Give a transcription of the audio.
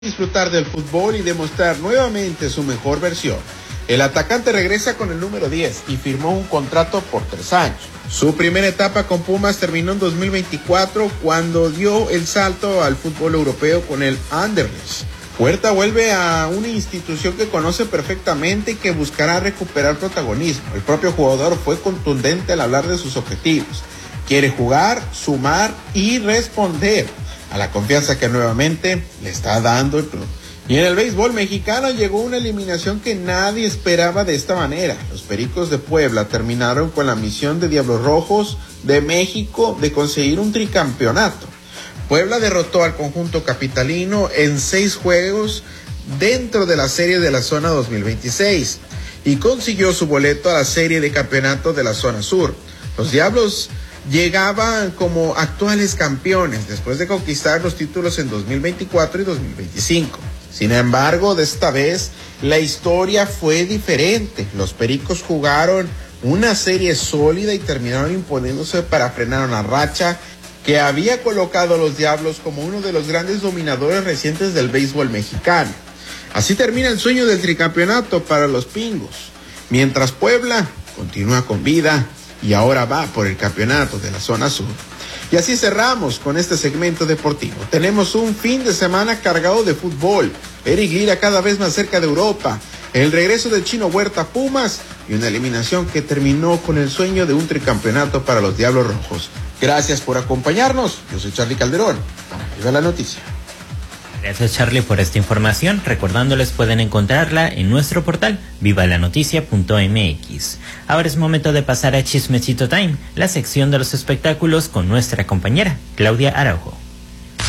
Disfrutar del fútbol y demostrar nuevamente su mejor versión. El atacante regresa con el número 10 y firmó un contrato por 3 años. Su primera etapa con Pumas terminó en 2024 cuando dio el salto al fútbol europeo con el Anderlecht. Huerta vuelve a una institución que conoce perfectamente y que buscará recuperar protagonismo. El propio jugador fue contundente al hablar de sus objetivos. Quiere jugar, sumar y responder a la confianza que nuevamente le está dando el club. Y en el béisbol mexicano llegó una eliminación que nadie esperaba de esta manera. Los Pericos de Puebla terminaron con la misión de Diablos Rojos de México de conseguir un tricampeonato. Puebla derrotó al conjunto capitalino en 6 juegos dentro de la serie de la zona 2026 y consiguió su boleto a la serie de campeonato de la zona sur. Los Diablos llegaban como actuales campeones después de conquistar los títulos en 2024 y 2025. Sin embargo, de esta vez la historia fue diferente. Los Pericos jugaron una serie sólida y terminaron imponiéndose para frenar una racha que había colocado a los Diablos como uno de los grandes dominadores recientes del béisbol mexicano. Así termina el sueño del tricampeonato para los Pingos, mientras Puebla continúa con vida y ahora va por el campeonato de la zona sur. Y así cerramos con este segmento deportivo. Tenemos un fin de semana cargado de fútbol. Eric Lira cada vez más cerca de Europa. El regreso del Chino Huerta a Pumas y una eliminación que terminó con el sueño de un tricampeonato para los Diablos Rojos. Gracias por acompañarnos. Yo soy Charlie Calderón para Viva la Noticia. Gracias, Charlie, por esta información. Recordándoles, pueden encontrarla en nuestro portal vivalanoticia.mx. Ahora es momento de pasar a Chismecito Time, la sección de los espectáculos con nuestra compañera Claudia Araujo.